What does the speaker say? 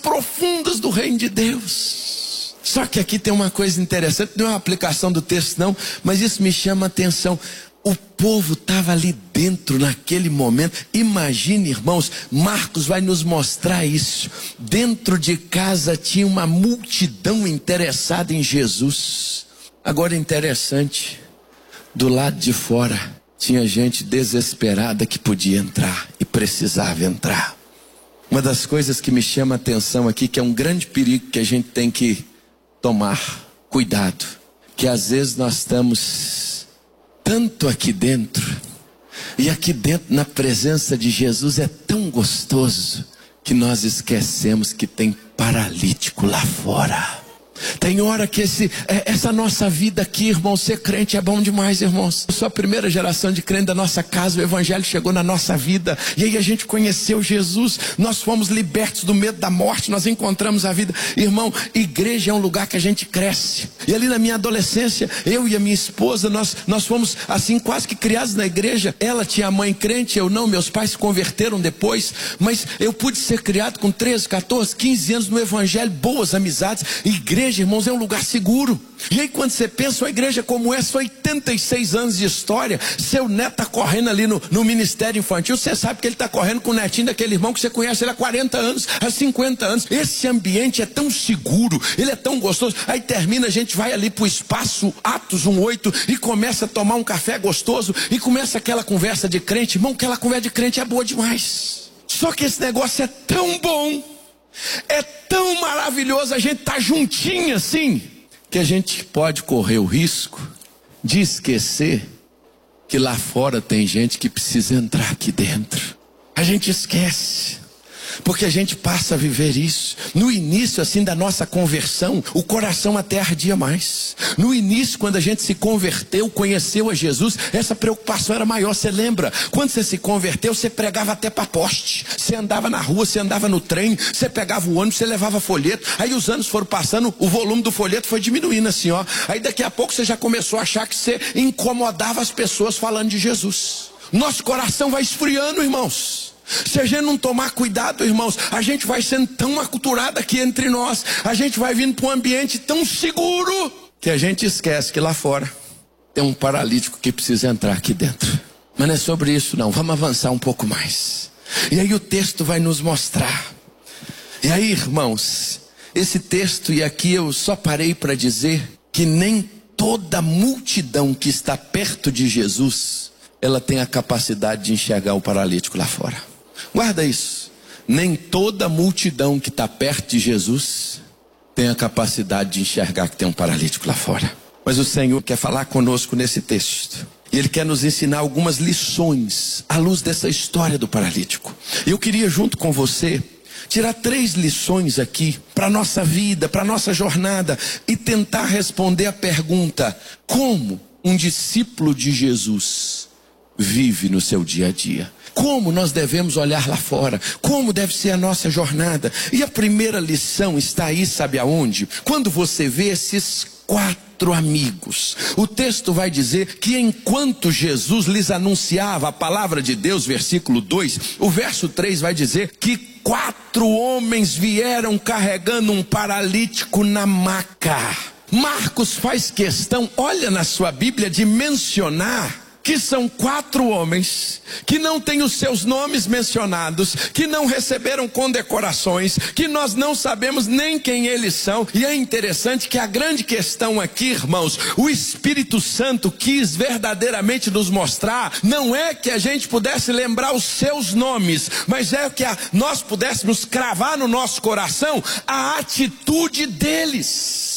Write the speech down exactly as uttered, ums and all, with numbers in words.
profundas do reino de Deus. Só que aqui tem uma coisa interessante, não é uma aplicação do texto não, mas isso me chama a atenção. O povo estava ali dentro naquele momento. Imagine, irmãos, Marcos vai nos mostrar isso. Dentro de casa tinha uma multidão interessada em Jesus. Agora interessante, do lado de fora tinha gente desesperada que podia entrar e precisava entrar. Uma das coisas que me chama a atenção aqui, que é um grande perigo que a gente tem que tomar cuidado, que às vezes nós estamos tanto aqui dentro, e aqui dentro na presença de Jesus é tão gostoso, que nós esquecemos que tem paralítico lá fora. Tem hora que esse, essa nossa vida aqui, irmão, ser crente é bom demais, irmãos. Eu sou a primeira geração de crente da nossa casa, o evangelho chegou na nossa vida, e aí a gente conheceu Jesus, nós fomos libertos do medo da morte, nós encontramos a vida. Irmão, igreja é um lugar que a gente cresce, e ali na minha adolescência, eu e a minha esposa, nós, nós fomos assim quase que criados na igreja. Ela tinha a mãe crente, eu não, meus pais se converteram depois, mas eu pude ser criado com treze, catorze, quinze anos no evangelho, boas amizades. Igreja, irmãos, é um lugar seguro. E aí quando você pensa, uma igreja como essa, oitenta e seis anos de história, seu neto está correndo ali no, no ministério infantil, você sabe que ele está correndo com o netinho daquele irmão que você conhece ele há quarenta anos, há cinquenta anos. Esse ambiente é tão seguro, ele é tão gostoso. Aí termina, a gente vai ali para o espaço Atos um oito e começa a tomar um café gostoso e começa aquela conversa de crente. Irmão, aquela conversa de crente é boa demais. Só que esse negócio é tão bom, é tão maravilhoso, a gente tá juntinho assim, que a gente pode correr o risco de esquecer que lá fora tem gente que precisa entrar aqui dentro. A gente esquece, porque a gente passa a viver isso. No início assim da nossa conversão, o coração até ardia mais. No início, quando a gente se converteu, conheceu a Jesus, essa preocupação era maior. Você lembra? Quando você se converteu, você pregava até para poste. Você andava na rua, você andava no trem, você pegava o ônibus, você levava folheto. Aí os anos foram passando, o volume do folheto foi diminuindo assim, ó. Aí daqui a pouco você já começou a achar que você incomodava as pessoas falando de Jesus. Nosso coração vai esfriando, irmãos. Se a gente não tomar cuidado, irmãos, a gente vai sendo tão aculturado aqui entre nós, a gente vai vindo para um ambiente tão seguro, que a gente esquece que lá fora tem um paralítico que precisa entrar aqui dentro. Mas não é sobre isso não, vamos avançar um pouco mais. E aí o texto vai nos mostrar. E aí, irmãos, esse texto, e aqui eu só parei para dizer que nem toda multidão que está perto de Jesus, ela tem a capacidade de enxergar o paralítico lá fora. Guarda isso. Nem toda multidão que está perto de Jesus tem a capacidade de enxergar que tem um paralítico lá fora. Mas o Senhor quer falar conosco nesse texto. E Ele quer nos ensinar algumas lições à luz dessa história do paralítico. Eu queria junto com você tirar três lições aqui para a nossa vida, para a nossa jornada, e tentar responder a pergunta: como um discípulo de Jesus vive no seu dia a dia? Como nós devemos olhar lá fora? Como deve ser a nossa jornada? E a primeira lição está aí, sabe aonde? Quando você vê esses quatro amigos, o texto vai dizer que enquanto Jesus lhes anunciava a palavra de Deus, versículo dois, o verso três vai dizer que quatro homens vieram carregando um paralítico na maca. Marcos faz questão, olha na sua Bíblia, de mencionar que são quatro homens que não têm os seus nomes mencionados, que não receberam condecorações, que nós não sabemos nem quem eles são. E é interessante que a grande questão aqui, irmãos, o Espírito Santo quis verdadeiramente nos mostrar, não é que a gente pudesse lembrar os seus nomes, mas é que a, nós pudéssemos cravar no nosso coração a atitude deles.